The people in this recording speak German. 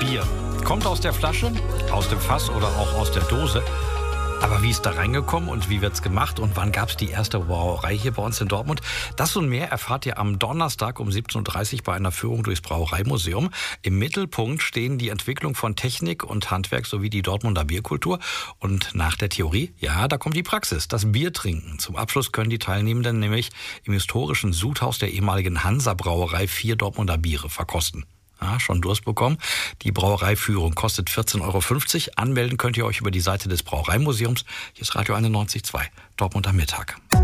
Bier. Kommt aus der Flasche, aus dem Fass oder auch aus der Dose. Aber wie ist da reingekommen und wie wird's gemacht und wann gab's die erste Brauerei hier bei uns in Dortmund? Das und mehr erfahrt ihr am Donnerstag um 17:30 Uhr bei einer Führung durchs Brauereimuseum. Im Mittelpunkt stehen die Entwicklung von Technik und Handwerk sowie die Dortmunder Bierkultur. Und nach der Theorie, ja, da kommt die Praxis, das Biertrinken. Zum Abschluss können die Teilnehmenden nämlich im historischen Sudhaus der ehemaligen Hansa-Brauerei 4 Dortmunder Biere verkosten. Ja, schon Durst bekommen? Die Brauereiführung kostet 14,50 €. Anmelden könnt ihr euch über die Seite des Brauereimuseums. Hier ist Radio 91.2, Dortmunder Mittag.